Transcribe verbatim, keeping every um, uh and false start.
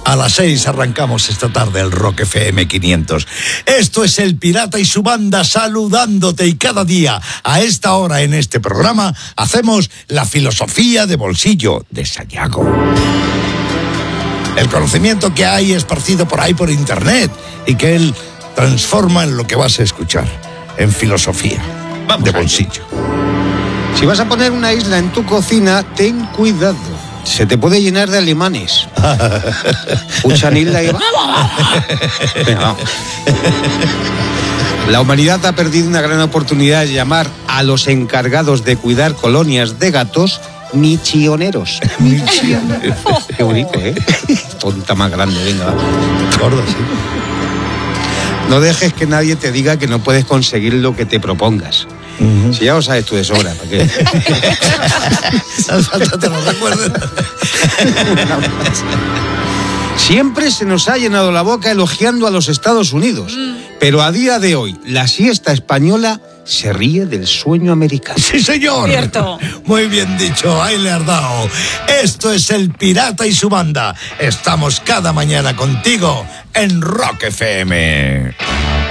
A las seis arrancamos esta tarde el Rock F M quinientos. Esto es El Pirata y su banda saludándote, y cada día a esta hora en este programa hacemos la filosofía de bolsillo de Sayago. El conocimiento que hay esparcido por ahí por internet y que él transforma en lo que vas a escuchar, en filosofía Vamos de bolsillo. Si vas a poner una isla en tu cocina, ten cuidado. Se te puede llenar de alemanes. Escuchan isla y... Venga, vamos. La humanidad ha perdido una gran oportunidad de llamar a los encargados de cuidar colonias de gatos michioneros. Michioneros. Qué bonito, ¿eh? Tonta más grande, venga. Gordo, sí. No dejes que nadie te diga que no puedes conseguir lo que te propongas. Uh-huh. Si ya lo sabes tú de sobra, ¿para qué? Falta te lo recuerdes. Siempre se nos ha llenado la boca elogiando a los Estados Unidos, mm. pero a día de hoy la siesta española se ríe del sueño americano. ¡Sí, señor! Cierto. Muy bien dicho, ahí le has dado. Esto es El Pirata y su banda. Estamos cada mañana contigo en Rock F M.